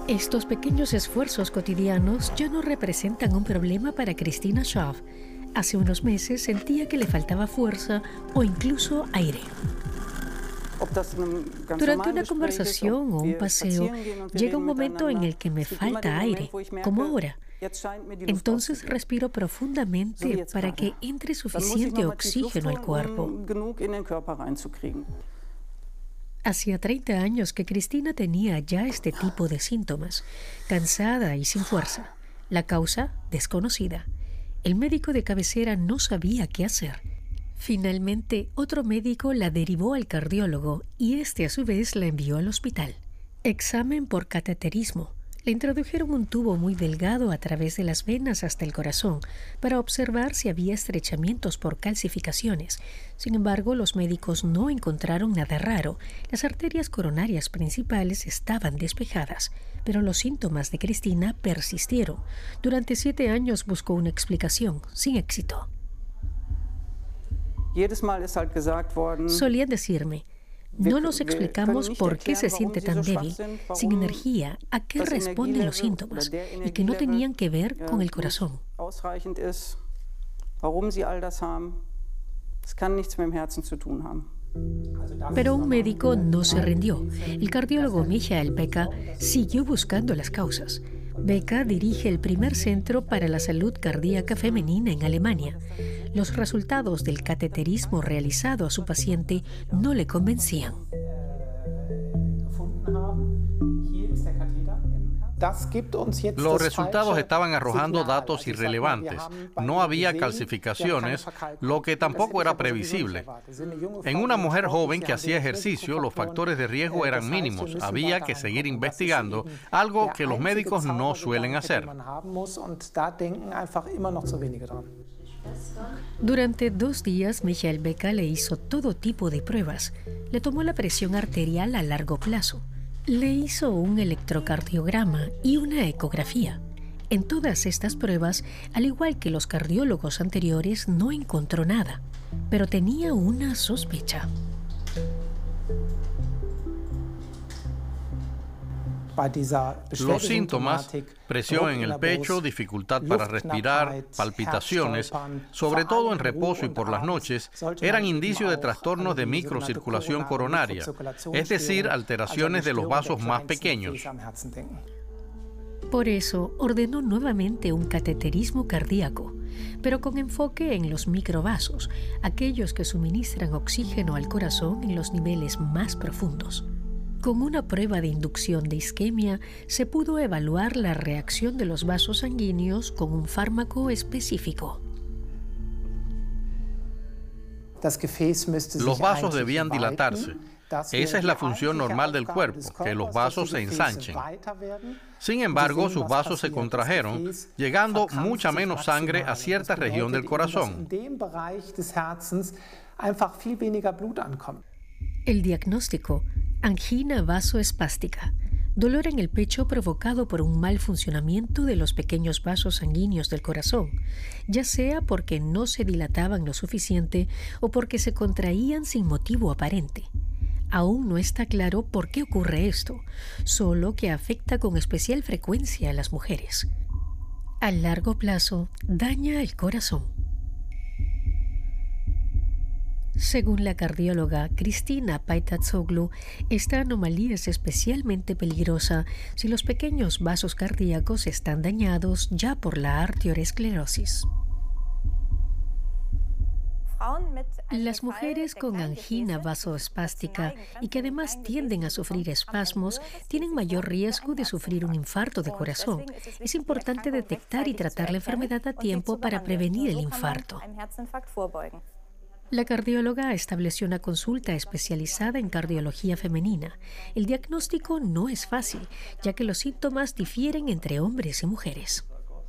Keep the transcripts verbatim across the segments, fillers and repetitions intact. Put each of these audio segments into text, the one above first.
Estos pequeños esfuerzos cotidianos ya no representan un problema para Christina Schaaf. Hace unos meses sentía que le faltaba fuerza o incluso aire. Durante una conversación o un paseo, llega un momento en el que me falta aire, como ahora. Entonces respiro profundamente para que entre suficiente oxígeno al cuerpo. Hacía treinta años que Christina tenía ya este tipo de síntomas, cansada y sin fuerza. La causa, desconocida. El médico de cabecera no sabía qué hacer. Finalmente, otro médico la derivó al cardiólogo y este a su vez la envió al hospital. Examen por cateterismo. Le introdujeron un tubo muy delgado a través de las venas hasta el corazón para observar si había estrechamientos por calcificaciones. Sin embargo, los médicos no encontraron nada raro. Las arterias coronarias principales estaban despejadas, pero los síntomas de Christina persistieron. Durante siete años buscó una explicación, sin éxito. Solían decirme: no nos explicamos por qué se siente tan débil, sin energía, a qué responden los síntomas y que no tenían que ver con el corazón. Pero un médico no se rindió. El cardiólogo Michael Becker siguió buscando las causas. Becker dirige el primer centro para la salud cardíaca femenina en Alemania. Los resultados del cateterismo realizado a su paciente no le convencían. Los resultados estaban arrojando datos irrelevantes. No había calcificaciones, lo que tampoco era previsible. En una mujer joven que hacía ejercicio, los factores de riesgo eran mínimos. Había que seguir investigando, algo que los médicos no suelen hacer. Durante dos días, Michael Becker le hizo todo tipo de pruebas. Le tomó la presión arterial a largo plazo. Le hizo un electrocardiograma y una ecografía. En todas estas pruebas, al igual que los cardiólogos anteriores, no encontró nada, pero tenía una sospecha. Los síntomas, presión en el pecho, dificultad para respirar, palpitaciones, sobre todo en reposo y por las noches, eran indicios de trastornos de microcirculación coronaria, es decir, alteraciones de los vasos más pequeños. Por eso ordenó nuevamente un cateterismo cardíaco, pero con enfoque en los microvasos, aquellos que suministran oxígeno al corazón en los niveles más profundos. Con una prueba de inducción de isquemia, se pudo evaluar la reacción de los vasos sanguíneos con un fármaco específico. Los vasos debían dilatarse. Esa es la función normal del cuerpo, que los vasos se ensanchen. Sin embargo, sus vasos se contrajeron, llegando mucha menos sangre a cierta región del corazón. El diagnóstico: angina vasoespástica, dolor en el pecho provocado por un mal funcionamiento de los pequeños vasos sanguíneos del corazón, ya sea porque no se dilataban lo suficiente o porque se contraían sin motivo aparente. Aún no está claro por qué ocurre esto, solo que afecta con especial frecuencia a las mujeres. A largo plazo, daña el corazón. Según la cardióloga Christina Paitatzoglu, esta anomalía es especialmente peligrosa si los pequeños vasos cardíacos están dañados ya por la arteriosclerosis. Las mujeres con angina vasoespástica y que además tienden a sufrir espasmos tienen mayor riesgo de sufrir un infarto de corazón. Es importante detectar y tratar la enfermedad a tiempo para prevenir el infarto. La cardióloga estableció una consulta especializada en cardiología femenina. El diagnóstico no es fácil, ya que los síntomas difieren entre hombres y mujeres.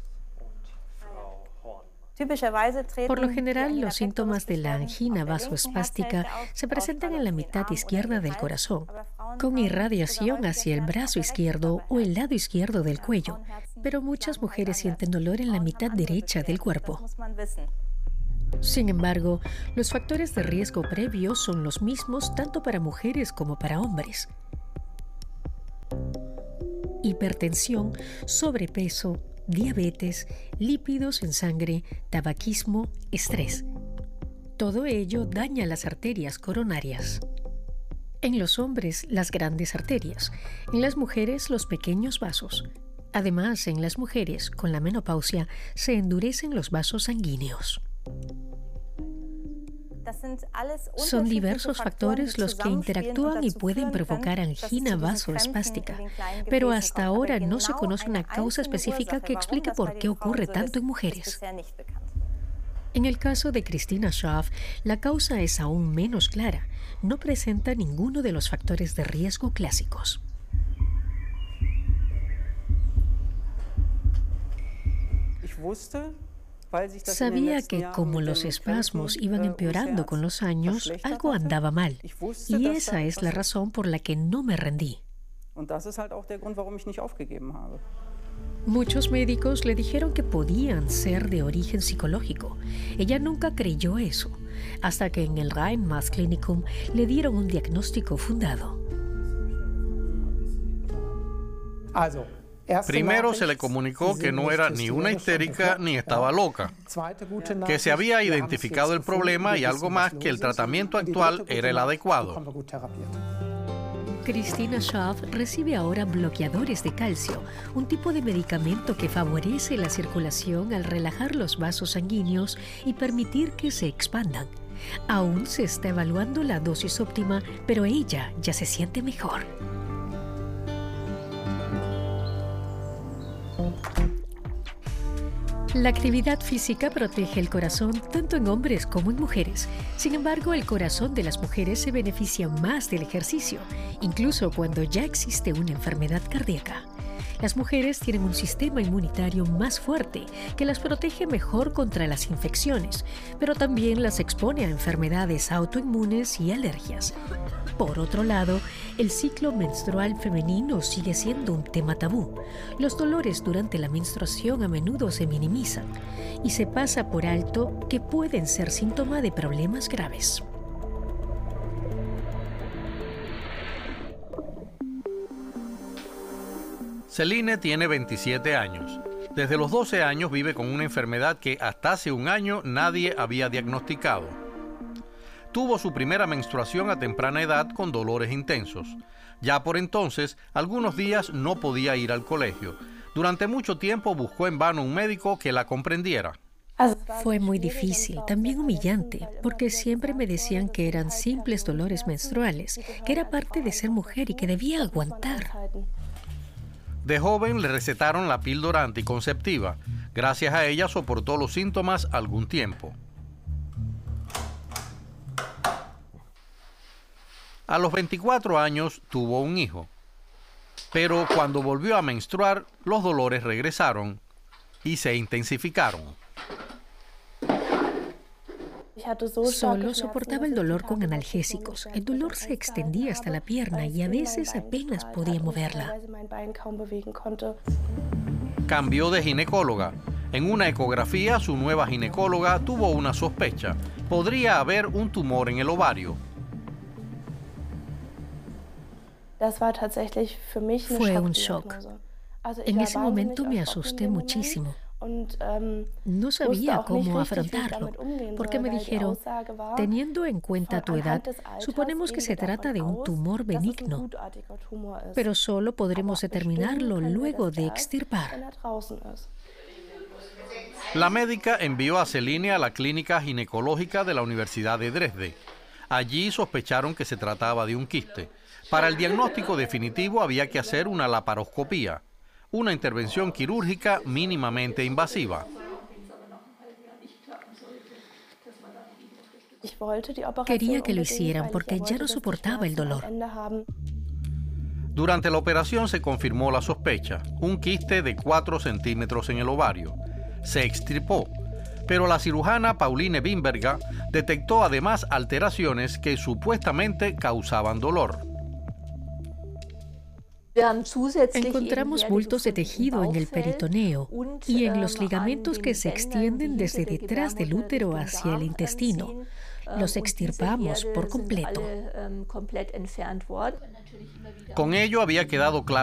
Por lo general, los síntomas de la angina vasoespástica se presentan en la mitad izquierda del corazón, con irradiación hacia el brazo izquierdo o el lado izquierdo del cuello, pero muchas mujeres sienten dolor en la mitad derecha del cuerpo. Sin embargo, los factores de riesgo previos son los mismos tanto para mujeres como para hombres. hipertensión, sobrepeso, diabetes, lípidos en sangre, tabaquismo, estrés. Todo ello daña las arterias coronarias. En los hombres, las grandes arterias. En las mujeres, los pequeños vasos. Además, en las mujeres, con la menopausia, se endurecen los vasos sanguíneos. Son diversos factores los que interactúan y pueden provocar angina vasoespástica, pero hasta ahora no se conoce una causa específica que explique por qué ocurre tanto en mujeres. En el caso de Christina Schaaf, la causa es aún menos clara. No presenta ninguno de los factores de riesgo clásicos. Sabía que como los espasmos iban empeorando con los años, algo andaba mal. Y esa es la razón por la que no me rendí. Muchos médicos le dijeron que podían ser de origen psicológico. Ella nunca creyó eso, hasta que en el Rhein-Maas-Klinikum le dieron un diagnóstico fundado. Primero se le comunicó que no era ni una histérica ni estaba loca, que se había identificado el problema y algo más, que el tratamiento actual era el adecuado. Christina Schaaf recibe ahora bloqueadores de calcio, un tipo de medicamento que favorece la circulación al relajar los vasos sanguíneos y permitir que se expandan. Aún se está evaluando la dosis óptima, pero ella ya se siente mejor. La actividad física protege el corazón tanto en hombres como en mujeres. Sin embargo, el corazón de las mujeres se beneficia más del ejercicio, incluso cuando ya existe una enfermedad cardíaca. Las mujeres tienen un sistema inmunitario más fuerte que las protege mejor contra las infecciones, pero también las expone a enfermedades autoinmunes y alergias. Por otro lado, el ciclo menstrual femenino sigue siendo un tema tabú. Los dolores durante la menstruación a menudo se minimizan y se pasa por alto que pueden ser síntoma de problemas graves. Celine tiene veintisiete años. Desde los doce años vive con una enfermedad que hasta hace un año nadie había diagnosticado. Tuvo su primera menstruación a temprana edad con dolores intensos. Ya por entonces, algunos días no podía ir al colegio. Durante mucho tiempo buscó en vano un médico que la comprendiera. Fue muy difícil, también humillante, porque siempre me decían que eran simples dolores menstruales, que era parte de ser mujer y que debía aguantar. De joven le recetaron la píldora anticonceptiva. Gracias a ella soportó los síntomas algún tiempo. A los veinticuatro años tuvo un hijo, pero cuando volvió a menstruar, los dolores regresaron y se intensificaron. Solo soportaba el dolor con analgésicos. El dolor se extendía hasta la pierna y a veces apenas podía moverla. Cambió de ginecóloga. En una ecografía, su nueva ginecóloga tuvo una sospecha. Podría haber un tumor en el ovario. Fue un shock. En ese momento me asusté muchísimo. No sabía cómo afrontarlo, porque me dijeron, teniendo en cuenta tu edad, suponemos que se trata de un tumor benigno, pero solo podremos determinarlo luego de extirpar. La médica envió a Celine a la clínica ginecológica de la Universidad de Dresde. Allí sospecharon que se trataba de un quiste. Para el diagnóstico definitivo había que hacer una laparoscopía, una intervención quirúrgica mínimamente invasiva. Quería que lo hicieran porque ya no soportaba el dolor. Durante la operación se confirmó la sospecha, un quiste de cuatro centímetros en el ovario. Se extirpó, pero la cirujana Pauline Wimberger detectó además alteraciones que supuestamente causaban dolor. Encontramos bultos de tejido en el peritoneo y en los ligamentos que se extienden desde detrás del útero hacia el intestino. Los extirpamos por completo. Con ello había quedado claro